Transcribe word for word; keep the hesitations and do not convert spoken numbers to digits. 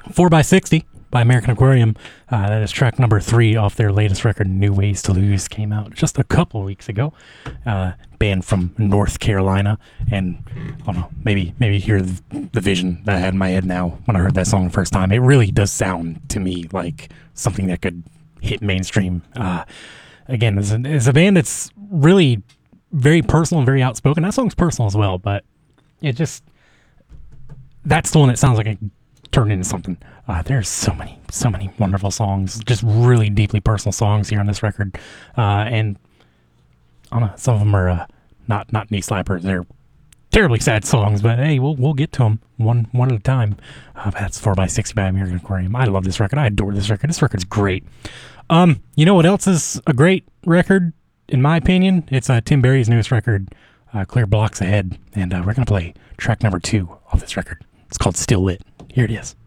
four by sixty by American Aquarium. Uh, that is track number three off their latest record, New Ways to Lose. Came out just a couple weeks ago. Uh, band from North Carolina. And I don't know, maybe maybe hear the, the vision that I had in my head now when I heard that song the first time. It really does sound to me like something that could hit mainstream. Uh, again, it's a, it's a band that's really very personal and very outspoken. That song's personal as well, but it just, that's the one that sounds like it turned into something. Uh, there's so many, so many wonderful songs, just really deeply personal songs here on this record. Uh, and I don't know, some of them are uh, not not knee slappers. They're terribly sad songs, but hey, we'll we'll get to them one one at a time. Uh, that's four by sixty by American Aquarium. I love this record. I adore this record. This record's great. Um, you know what else is a great record, in my opinion? It's uh, Tim Barry's newest record, uh, Clear Blocks Ahead, and uh, we're gonna play track number two off this record. It's called Still Lit. Here it is.